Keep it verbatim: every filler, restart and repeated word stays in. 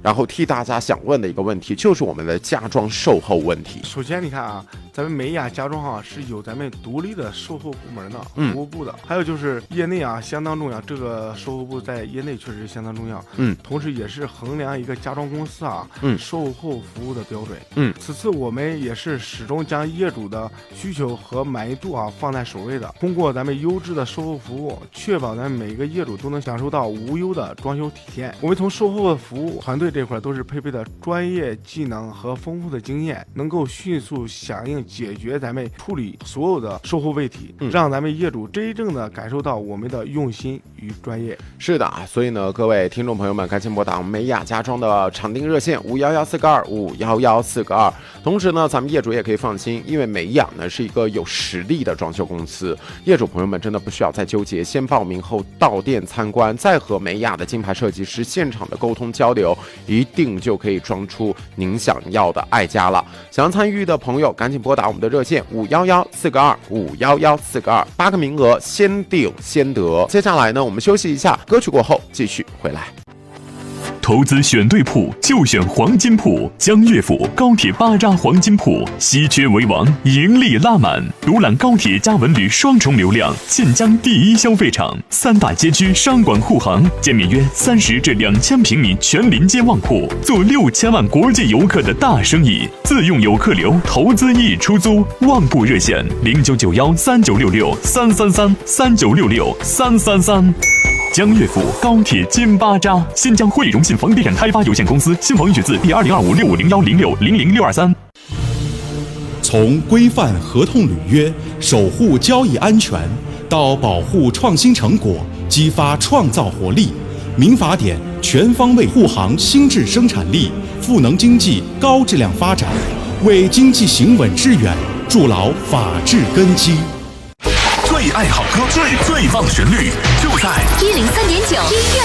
然后替大家想问的一个问题，就是我们的家装售后问题。 首先你看啊，咱们美雅家装啊是有咱们独立的售后部门的服务部的、嗯、还有就是业内啊相当重要，这个售后部在业内确实相当重要，嗯，同时也是衡量一个家装公司啊嗯售后服务的标准，嗯，此次我们也是始终将业主的需求和满意度啊放在首位的，通过咱们优质的售后服务，确保咱们每个业主都能享受到无忧的装修体验。我们从售后的服务团队这块都是配备的专业技能和丰富的经验，能够迅速响应解决咱们处理所有的售后问题、嗯、让咱们业主真正的感受到我们的用心与专业。 是的，所以呢各位听众朋友们赶紧拨打美雅家装的场定热线五幺幺四个二五幺幺四个二。同时呢咱们业主也可以放心，因为美雅呢是一个有实力的装修公司，业主朋友们真的不需要再纠结，先报名后到店参观，再和美雅的金牌设计师现场的沟通交流，一定就可以装出您想要的爱家了。想要参与的朋友赶紧拨打我们的热线五幺幺四个二五幺幺四个二，八个名额先定先得。接下来呢我们休息一下，歌曲过后继续回来。 投资选对铺就选黄金铺，江乐府高铁巴扎黄金铺，稀缺为王，盈利拉满。独揽高铁加文旅双重流量，晋江第一消费场，三大街区商管护航，建面约三十至两千平米全临街旺铺，做六千万国际游客的大生意，自用有客流，投资易出租。旺铺热线零九九幺三九六六三三三三九六六三三三。江乐府高铁金巴扎，新疆汇荣信房地产开发有限公司，新房预取字第二零二五六五零幺零六零零六二三。 从规范合同履约、守护交易安全，到保护创新成果、激发创造活力，民法典全方位护航新质生产力，赋能经济高质量发展，为经济行稳致远筑牢法治根基。 最爱好歌，最最棒的旋律，就在一零三点九音乐。